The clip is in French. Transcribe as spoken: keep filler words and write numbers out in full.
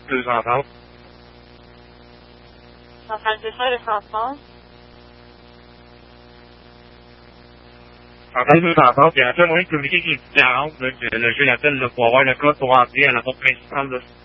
deux cent trente. Centrale de choix, le transport. Centrale deux cent trente, il y a un seul moyen de communiquer qui est quarante, là, que le jeu l'appelle là, pour avoir le code pour entrer à la porte principale. Là.